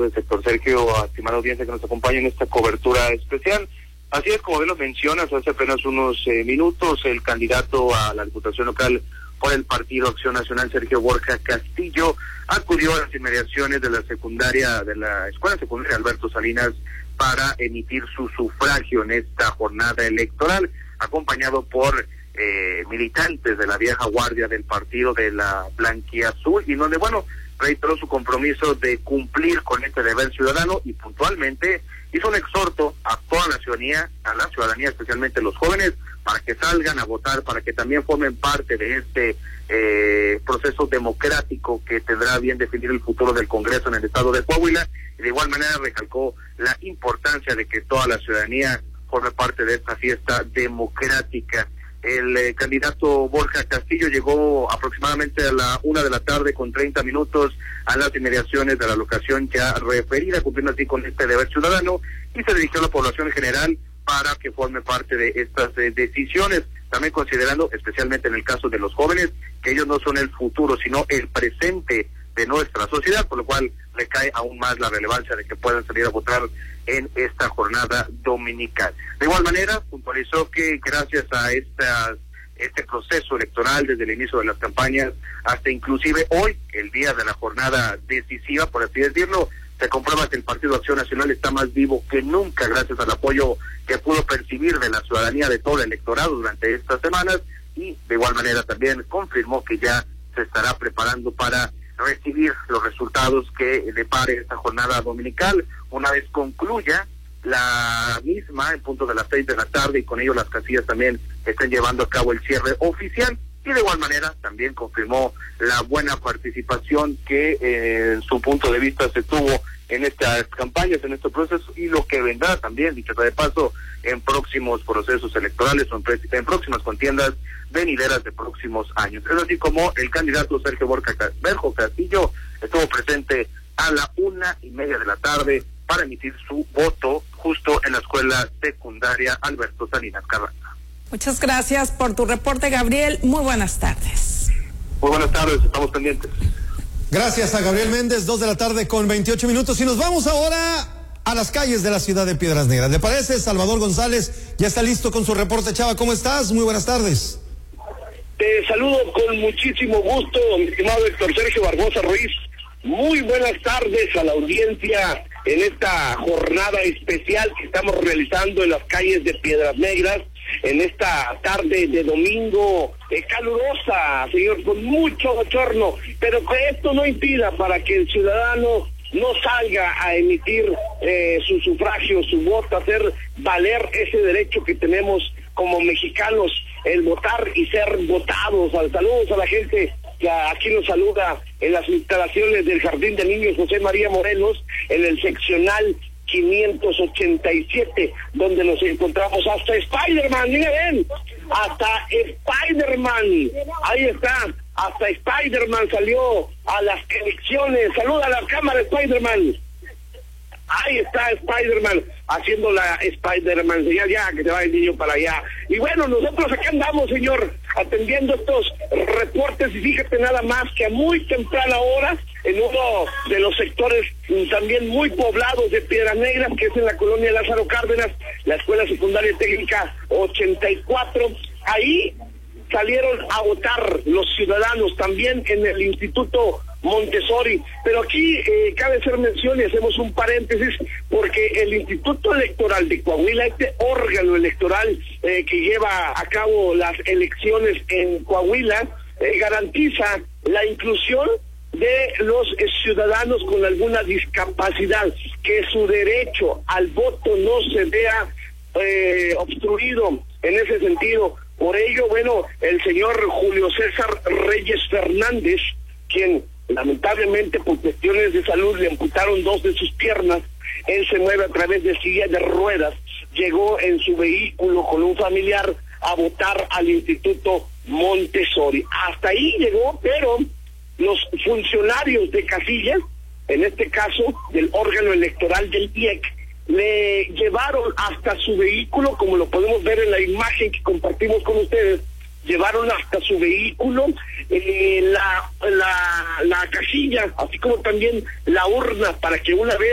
tardes, Héctor Sergio, estimada audiencia que nos acompaña en esta cobertura especial. Así es, como bien lo mencionas, hace apenas unos minutos, el candidato a la Diputación Local por el Partido Acción Nacional, Sergio Borja Castillo, acudió a las inmediaciones de la Escuela Secundaria Alberto Salinas para emitir su sufragio en esta jornada electoral, acompañado por militantes de la vieja guardia del partido de la Blanquiazul, y donde, reiteró su compromiso de cumplir con este deber ciudadano y puntualmente hizo un exhorto a toda la ciudadanía, especialmente los jóvenes, para que salgan a votar, para que también formen parte de este proceso democrático que tendrá bien definir el futuro del Congreso en el estado de Coahuila, y de igual manera recalcó la importancia de que toda la ciudadanía forme parte de esta fiesta democrática. El candidato Borja Castillo llegó aproximadamente a la 1:30 p.m. a las inmediaciones de la locación ya referida, cumpliendo así con este deber ciudadano, y se dirigió a la población en general para que forme parte de estas decisiones, también considerando, especialmente en el caso de los jóvenes, que ellos no son el futuro, sino el presente de nuestra sociedad, por lo cual le cae aún más la relevancia de que puedan salir a votar en esta jornada dominical. De igual manera, puntualizó que gracias a este proceso electoral, desde el inicio de las campañas hasta inclusive hoy, el día de la jornada decisiva, por así decirlo, se comprueba que el Partido Acción Nacional está más vivo que nunca gracias al apoyo que pudo percibir de la ciudadanía, de todo el electorado durante estas semanas, y de igual manera también confirmó que ya se estará preparando para recibir los resultados que depare esta jornada dominical una vez concluya la misma en punto de las 6 de la tarde, y con ello las casillas también estén llevando a cabo el cierre oficial. Y de igual manera también confirmó la buena participación que en su punto de vista se tuvo en estas campañas, en estos procesos, y lo que vendrá también, dicho de paso, en próximos procesos electorales o en próximas contiendas venideras de próximos años. Es así como el candidato Sergio Borja Castillo estuvo presente a la 1:30 p.m. para emitir su voto justo en la Escuela Secundaria Alberto Salinas Carranza. Muchas gracias por tu reporte, Gabriel. Muy buenas tardes. Muy buenas tardes, estamos pendientes. Gracias a Gabriel Méndez, 2:28 p.m. Y nos vamos ahora a las calles de la ciudad de Piedras Negras. ¿Le parece? Salvador González ya está listo con su reporte. Chava, ¿cómo estás? Muy buenas tardes. Te saludo con muchísimo gusto, mi estimado Héctor Sergio Barbosa Ruiz. Muy buenas tardes a la audiencia en esta jornada especial que estamos realizando en las calles de Piedras Negras, en esta tarde de domingo calurosa, señor, con mucho bochorno, pero que esto no impida para que el ciudadano no salga a emitir su sufragio, su voto, hacer valer ese derecho que tenemos como mexicanos, el votar y ser votados. Saludos a la gente que aquí nos saluda en las instalaciones del Jardín de Niños José María Morelos, en el seccional 587, donde nos encontramos hasta Spider-Man, miren, hasta Spider-Man, ahí está, hasta Spider-Man salió a las elecciones. Saluda a la cámara, Spider-Man. Ahí está Spider-Man haciendo la Spider-Man señal, ya que se va el niño para allá. Y bueno, nosotros acá andamos, señor, atendiendo estos reportes, y fíjate nada más que a muy temprana hora, en uno de los sectores también muy poblados de Piedras Negras, que es en la colonia Lázaro Cárdenas, la Escuela Secundaria Técnica 84, ahí salieron a votar los ciudadanos, también en el Instituto Montessori. Pero aquí cabe hacer mención y hacemos un paréntesis, porque el Instituto Electoral de Coahuila, este órgano electoral que lleva a cabo las elecciones en Coahuila, garantiza la inclusión de los ciudadanos con alguna discapacidad, que su derecho al voto no se vea obstruido en ese sentido. Por ello, el señor Julio César Reyes Fernández, quien lamentablemente por cuestiones de salud le amputaron 2 de sus piernas, él se mueve a través de silla de ruedas, llegó en su vehículo con un familiar a votar al Instituto Montessori. Hasta ahí llegó, pero los funcionarios de casillas, en este caso del órgano electoral del IEC, le llevaron hasta su vehículo, como lo podemos ver en la imagen que compartimos con ustedes, llevaron hasta su vehículo la casilla, así como también la urna, para que una vez